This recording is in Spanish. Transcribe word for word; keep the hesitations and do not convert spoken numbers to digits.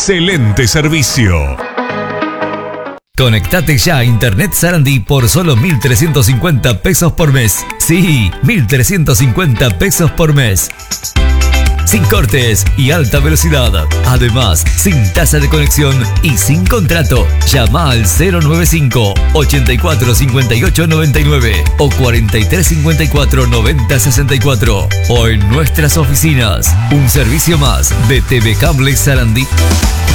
excelente servicio. Conectate ya a Internet Sarandí por solo mil trescientos cincuenta pesos por mes. Sí, mil trescientos cincuenta pesos por mes. Sin cortes y alta velocidad. Además, sin tasa de conexión y sin contrato. Llama al cero noventa y cinco, ochenta y cuatro, cincuenta y ocho, noventa y nueve o cuarenta y tres, cincuenta y cuatro, noventa, sesenta y cuatro o en nuestras oficinas. Un servicio más de T V Cable Sarandí.